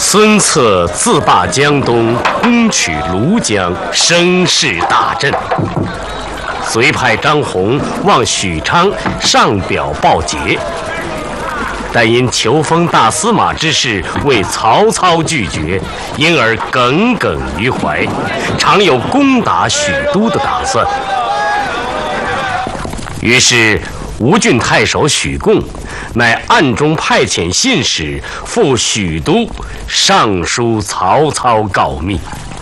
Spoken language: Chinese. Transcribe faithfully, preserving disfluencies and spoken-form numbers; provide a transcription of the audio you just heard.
孙策自霸江东，攻取庐江，声势大振。遂派张宏往许昌上表报捷，但因求封大司马之事为曹操拒绝，因而耿耿于怀，常有攻打许都的打算。于是吴郡太守许贡乃暗中派遣信使赴许都，上书曹操告密。